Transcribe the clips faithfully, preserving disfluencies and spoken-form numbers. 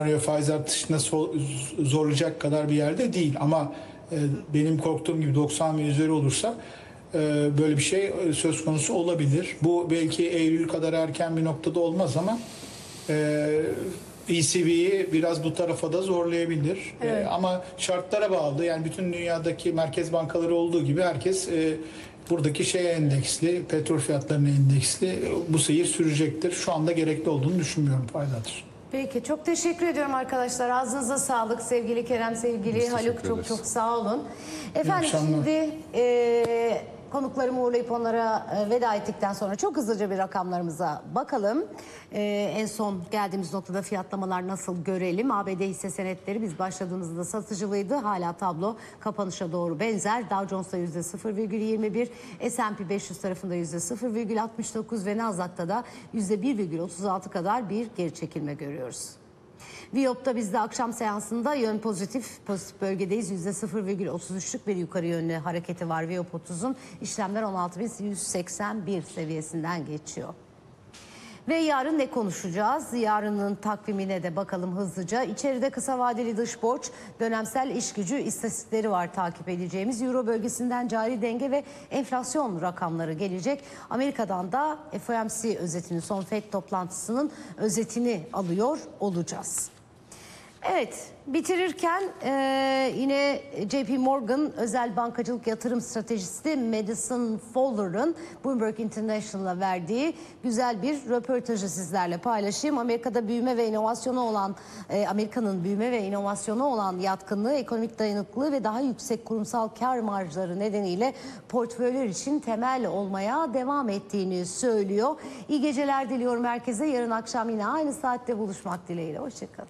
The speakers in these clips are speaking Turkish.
faiz artışına zorlayacak kadar bir yerde değil. Ama e, benim korktuğum gibi doksan ve üzeri olursa e, böyle bir şey söz konusu olabilir. Bu belki Eylül kadar erken bir noktada olmaz ama e, E C B'yi biraz bu tarafa da zorlayabilir. Evet. E, ama şartlara bağlı. Yani bütün dünyadaki merkez bankaları olduğu gibi herkes e, buradaki şeye endeksli, petrol fiyatlarına endeksli. Bu seyir sürecektir. Şu anda gerekli olduğunu düşünmüyorum, faydadır. Peki, çok teşekkür ediyorum arkadaşlar. Ağzınıza sağlık sevgili Kerem, sevgili Biz Haluk, çok çok sağ olun. Efendim akşamlar. şimdi e, konuklarımı uğurlayıp onlara e, veda ettikten sonra çok hızlıca bir rakamlarımıza bakalım. E, en son geldiğimiz noktada fiyatlamalar nasıl görelim. A B D hisse senetleri biz başladığımızda satıcılıydı. Hala tablo kapanışa doğru benzer. Dow Jones'ta yüzde sıfır virgül yirmi bir, S and P beş yüz tarafında yüzde sıfır virgül altmış dokuz ve Nasdaq'ta da yüzde bir virgül otuz altı kadar bir geri çekilme görüyoruz. Viyop'ta biz de akşam seansında yön pozitif, pozitif bölgedeyiz. yüzde sıfır virgül otuz üçlük bir yukarı yönlü hareketi var Viyop otuzun. İşlemler on altı bin yüz seksen bir seviyesinden geçiyor. Ve yarın ne konuşacağız? Yarının takvimine de bakalım hızlıca. İçeride kısa vadeli dış borç, dönemsel iş gücü istatistikleri var takip edeceğimiz. Euro bölgesinden cari denge ve enflasyon rakamları gelecek. Amerika'dan da F O M C özetini, son Fed toplantısının özetini alıyor olacağız. Evet, bitirirken e, yine J P Morgan özel bankacılık yatırım stratejisti Madison Fowler'ın Bloomberg International'a verdiği güzel bir röportajı sizlerle paylaşayım. Amerika'da büyüme ve inovasyonu olan, e, Amerika'nın büyüme ve inovasyonu olan yatkınlığı, ekonomik dayanıklılığı ve daha yüksek kurumsal kar marjları nedeniyle portföyler için temel olmaya devam ettiğini söylüyor. İyi geceler diliyorum herkese. Yarın akşam yine aynı saatte buluşmak dileğiyle. Hoşçakalın.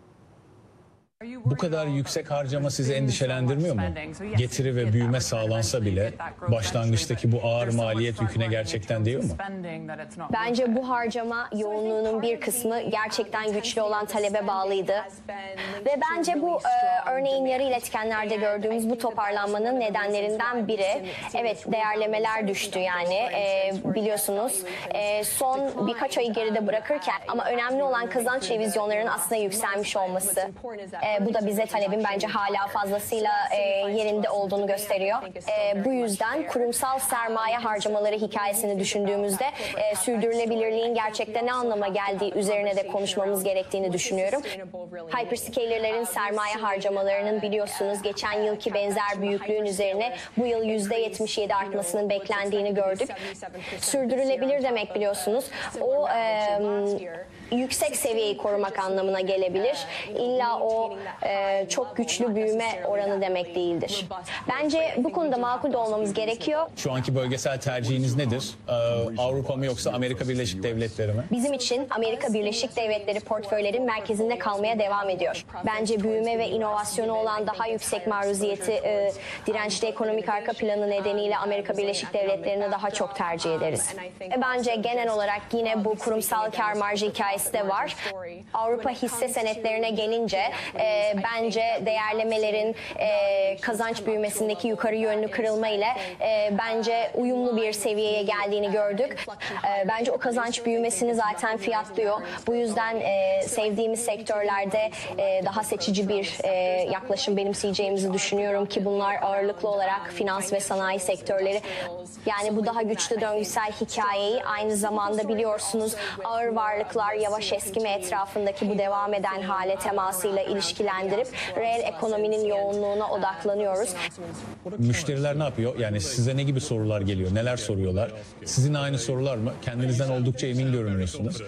Bu kadar yüksek harcama sizi endişelendirmiyor mu? Getiri ve büyüme sağlansa bile başlangıçtaki bu ağır maliyet yüküne gerçekten değiyor mu? Bence bu harcama yoğunluğunun bir kısmı gerçekten güçlü olan talebe bağlıydı. Ve bence bu e, örneğin yarı iletkenlerde gördüğümüz bu toparlanmanın nedenlerinden biri, evet, değerlemeler düştü yani e, biliyorsunuz e, son birkaç ayı geride bırakırken, ama önemli olan kazanç revizyonlarının aslında yükselmiş olması. E, bu da bize talebin bence hala fazlasıyla e, yerinde olduğunu gösteriyor. E, bu yüzden kurumsal sermaye harcamaları hikayesini düşündüğümüzde e, sürdürülebilirliğin gerçekten ne anlama geldiği üzerine de konuşmamız gerektiğini düşünüyorum. Hyperscaler'lerin sermaye harcamalarının biliyorsunuz geçen yılki benzer büyüklüğün üzerine bu yıl yüzde yetmiş yedi artmasının beklendiğini gördük. Sürdürülebilir demek biliyorsunuz o e, yüksek seviyeyi korumak anlamına gelebilir. İlla o e, çok güçlü büyüme oranı demek değildir. Bence bu konuda makul de olmamız gerekiyor. Şu anki bölgesel tercihiniz nedir? Ee, Avrupa mı yoksa Amerika Birleşik Devletleri mi? Bizim için Amerika Birleşik Devletleri portföylerin merkezinde kalmaya devam ediyor. Bence büyüme ve inovasyonu olan daha yüksek maruziyeti, e, dirençli ekonomik arka planı nedeniyle Amerika Birleşik Devletleri'ni daha çok tercih ederiz. E, bence genel olarak yine bu kurumsal kar marjı hikayesi de var. Avrupa hisse senetlerine gelince e, bence değerlemelerin e, kazanç büyümesindeki yukarı yönlü kırılma ile e, bence uyumlu bir seviyeye geldiğini gördük. E, bence o kazanç büyümesini zaten fiyatlıyor. Bu yüzden e, sevdiğimiz sektörlerde e, daha seçici bir e, yaklaşım benimseyeceğimizi düşünüyorum ki bunlar ağırlıklı olarak finans ve sanayi sektörleri. Yani bu daha güçlü döngüsel hikayeyi aynı zamanda biliyorsunuz ağır varlıklar yavaş eskime etrafındaki bu devam eden hale temasıyla ilişkilendirip reel ekonominin yoğunluğuna odaklanıyoruz. Müşteriler ne yapıyor? Yani size ne gibi sorular geliyor? Neler soruyorlar? Sizin aynı sorular mı? Kendinizden oldukça emin görünüyorsunuz.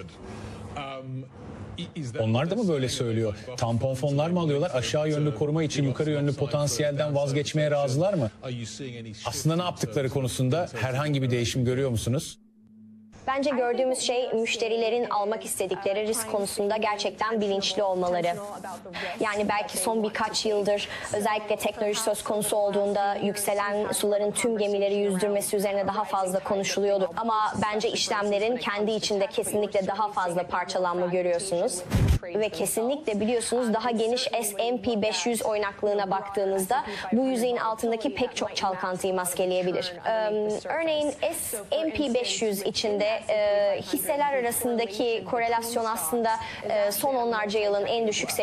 Onlar da mı böyle söylüyor? Tampon fonlar mı alıyorlar? Aşağı yönlü koruma için yukarı yönlü potansiyelden vazgeçmeye razılar mı? Aslında ne yaptıkları konusunda herhangi bir değişim görüyor musunuz? Bence gördüğümüz şey müşterilerin almak istedikleri risk konusunda gerçekten bilinçli olmaları. Yani belki son birkaç yıldır özellikle teknoloji söz konusu olduğunda yükselen suların tüm gemileri yüzdürmesi üzerine daha fazla konuşuluyordu. Ama bence işlemlerin kendi içinde kesinlikle daha fazla parçalanma görüyorsunuz. Ve kesinlikle biliyorsunuz daha geniş S and P beş yüz oynaklığına baktığınızda bu yüzeyin altındaki pek çok çalkantıyı maskeleyebilir. Ee, örneğin S and P beş yüz içinde e, hisseler arasındaki korelasyon aslında e, son onlarca yılın en düşük